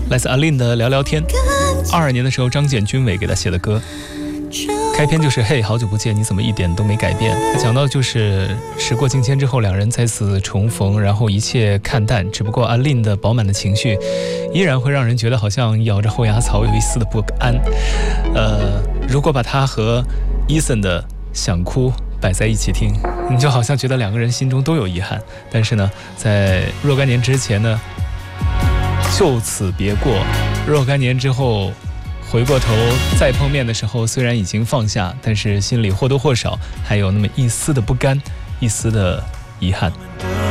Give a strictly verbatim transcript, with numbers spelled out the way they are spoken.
来自阿令的聊聊天。二二年的时候，张简君伟给他写的歌，开篇就是嘿，好久不见，你怎么一点都没改变。他讲到就是时过境迁之后，两人再次重逢，然后一切看淡，只不过阿令的饱满的情绪依然会让人觉得好像咬着后牙槽，有一丝的不安。呃，如果把他和伊森的想哭摆在一起听，你就好像觉得两个人心中都有遗憾，但是呢，在若干年之前呢，就此别过。若干年之后回过头再碰面的时候，虽然已经放下，但是心里或多或少还有那么一丝的不甘，一丝的遗憾。